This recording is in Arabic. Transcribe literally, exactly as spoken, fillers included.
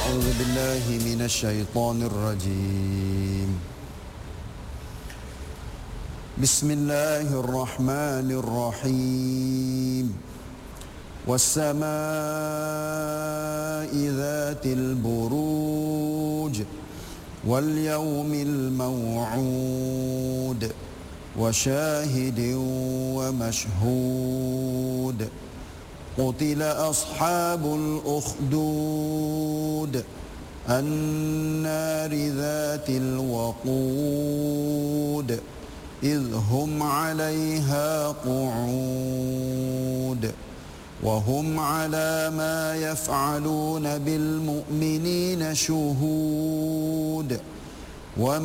أعوذ بالله من الشيطان الرجيم. بسم الله الرحمن الرحيم. والسماء ذات البروج واليوم الموعود وشاهد ومشهود قتل أصحاب الأخدود النار ذات الوقود إذ هم عليها قعود وهم على ما يفعلون بالمؤمنين شهود.